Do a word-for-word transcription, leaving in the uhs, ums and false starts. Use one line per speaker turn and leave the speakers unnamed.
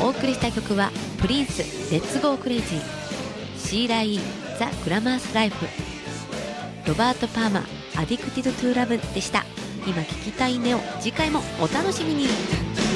お送りした曲はプリンスレッツゴークレイジー、シーライーザ・グラマースライフ、ロバート・パーマーアディクティド・トゥ・ラブでした。今聞きたいネオ、次回もお楽しみに。